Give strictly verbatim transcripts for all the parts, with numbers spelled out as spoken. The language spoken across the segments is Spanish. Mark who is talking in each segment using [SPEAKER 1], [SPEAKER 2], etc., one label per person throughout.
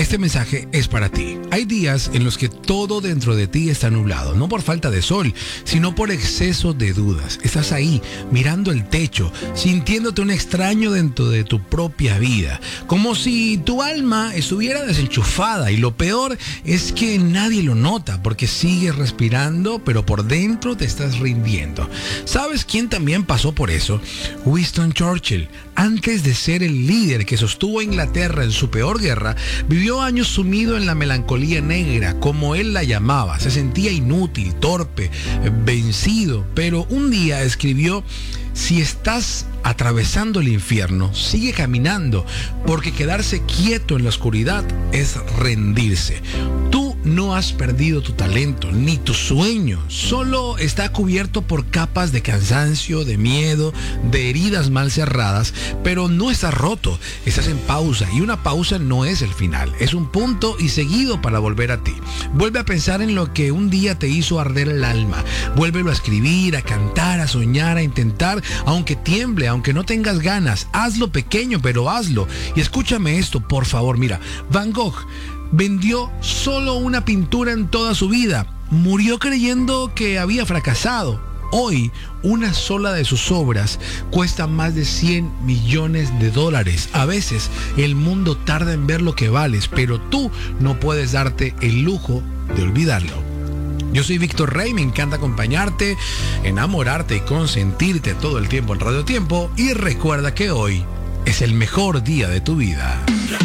[SPEAKER 1] Este mensaje es para ti. Hay días en los que todo dentro de ti está nublado, no por falta de sol, sino por exceso de dudas. Estás ahí, mirando el techo, sintiéndote un extraño dentro de tu propia vida, como si tu alma estuviera desenchufada, y lo peor es que nadie lo nota porque sigues respirando, pero por dentro te estás rindiendo. ¿Sabes quién también pasó por eso? Winston Churchill. Antes de ser el líder que sostuvo a Inglaterra en su peor guerra, vivió años sumido en la melancolía negra, como él la llamaba. Se sentía inútil, torpe, vencido, pero un día escribió: si estás atravesando el infierno, sigue caminando, porque quedarse quieto en la oscuridad es rendirse. Tú no has perdido tu talento, ni tu sueño, solo está cubierto por capas de cansancio, de miedo, de heridas mal cerradas, pero no estás roto, estás en pausa, y una pausa no es el final, es un punto y seguido para volver a ti. Vuelve a pensar en lo que un día te hizo arder el alma, vuélvelo a escribir, a cantar, a soñar, a intentar, aunque tiemble, aunque no tengas ganas, hazlo pequeño, pero hazlo. Y escúchame esto, por favor, mira, Van Gogh vendió solo una pintura en toda su vida. Murió creyendo que había fracasado. Hoy, una sola de sus obras cuesta más de cien millones de dólares. A veces, el mundo tarda en ver lo que vales, pero tú no puedes darte el lujo de olvidarlo. Yo soy Víctor Rey, me encanta acompañarte, enamorarte y consentirte todo el tiempo en Radio Tiempo. Y recuerda que hoy es el mejor día de tu vida.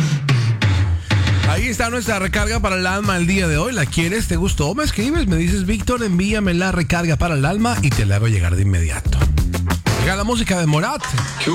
[SPEAKER 1] Ahí está nuestra recarga para el alma el día de hoy. ¿La quieres? ¿Te gustó? Me escribes, me dices: Víctor, envíame la recarga para el alma y te la hago llegar de inmediato. Llega la música de Morat.